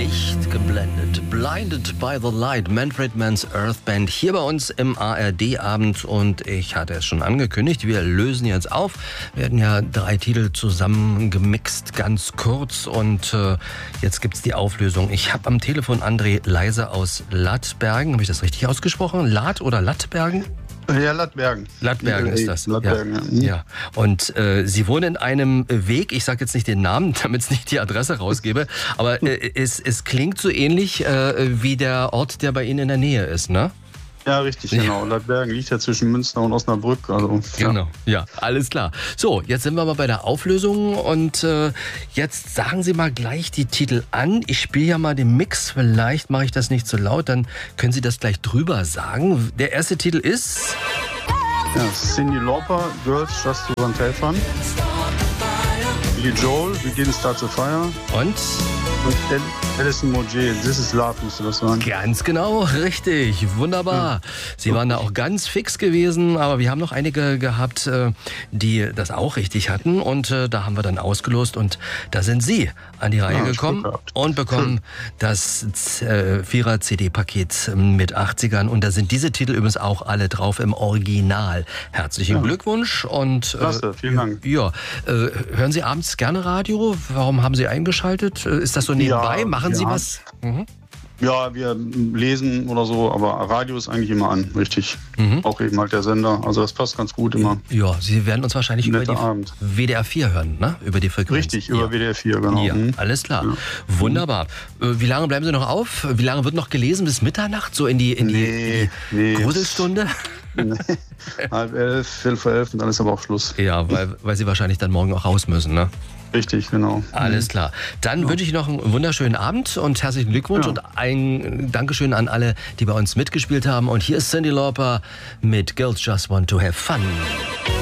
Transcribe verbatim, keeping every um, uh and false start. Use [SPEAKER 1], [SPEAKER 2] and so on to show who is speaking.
[SPEAKER 1] Licht geblendet, blinded by the light, Manfred Mann's Earth Band hier bei uns im A R D-Abend und ich hatte es schon angekündigt, wir lösen jetzt auf. Wir hatten ja drei Titel zusammen gemixt, ganz kurz und äh, jetzt gibt's die Auflösung. Ich habe am Telefon André Leise aus Lattbergen, habe ich das richtig ausgesprochen? Latt oder Lattbergen?
[SPEAKER 2] Ja, Lattbergen.
[SPEAKER 1] Lattbergen ist das.
[SPEAKER 2] Lattbergen,
[SPEAKER 1] ja.
[SPEAKER 2] ja.
[SPEAKER 1] ja. Und äh, Sie wohnen in einem Weg, ich sage jetzt nicht den Namen, damit es nicht die Adresse rausgebe, aber äh, es, es klingt so ähnlich äh, wie der Ort, der bei Ihnen in der Nähe ist, ne?
[SPEAKER 2] Ja, richtig, genau. Ja. Lattbergen liegt ja zwischen Münster und Osnabrück. Also,
[SPEAKER 1] genau, ja. ja, alles klar. So, jetzt sind wir mal bei der Auflösung und äh, jetzt sagen Sie mal gleich die Titel an. Ich spiele ja mal den Mix, vielleicht mache ich das nicht zu laut, dann können Sie das gleich drüber sagen. Der erste Titel ist...
[SPEAKER 2] Ja, Cyndi Lauper, Girls Just to Want Have Fun. Billy Joel, We Didn't Start the Fire.
[SPEAKER 1] Und?
[SPEAKER 2] Und Alison Moget, This is Love, musst du das sagen.
[SPEAKER 1] Ganz genau, richtig, wunderbar. Ja. Sie waren da auch ganz fix gewesen, aber wir haben noch einige gehabt, die das auch richtig hatten und da haben wir dann ausgelost und da sind Sie an die Reihe ja, gekommen und bekommen hm. das Vierer-C D-Paket mit achtzigern und da sind diese Titel übrigens auch alle drauf im Original. Herzlichen ja. Glückwunsch und
[SPEAKER 2] Klasse, vielen Dank.
[SPEAKER 1] Ja, hören Sie abends gerne Radio? Warum haben Sie eingeschaltet? Ist das so nebenbei?
[SPEAKER 2] Ja,
[SPEAKER 1] Machen Sie
[SPEAKER 2] ja.
[SPEAKER 1] was? Mhm.
[SPEAKER 2] Ja, wir lesen oder so, aber Radio ist eigentlich immer an, richtig. Mhm. Auch eben halt der Sender. Also das passt ganz gut immer.
[SPEAKER 1] Ja, Sie werden uns wahrscheinlich über die
[SPEAKER 2] Abend.
[SPEAKER 1] W D R vier hören, ne? Über die Frequenz.
[SPEAKER 2] Richtig,
[SPEAKER 1] ja.
[SPEAKER 2] über W D R vier, genau.
[SPEAKER 1] Ja,
[SPEAKER 2] mhm.
[SPEAKER 1] alles klar.
[SPEAKER 2] Ja.
[SPEAKER 1] Wunderbar. Wie lange bleiben Sie noch auf? Wie lange wird noch gelesen? Bis Mitternacht? So in die, in die,
[SPEAKER 2] nee,
[SPEAKER 1] in die
[SPEAKER 2] nee.
[SPEAKER 1] Gruselstunde?
[SPEAKER 2] Nee. Halb elf, viertel vor elf und dann ist aber auch Schluss.
[SPEAKER 1] Ja, weil, weil Sie wahrscheinlich dann morgen auch raus müssen, ne?
[SPEAKER 2] Richtig, genau.
[SPEAKER 1] Alles klar. Dann ja. wünsche ich noch einen wunderschönen Abend und herzlichen Glückwunsch ja. und ein Dankeschön an alle, die bei uns mitgespielt haben. Und hier ist Cyndi Lauper mit Girls Just Want to Have Fun.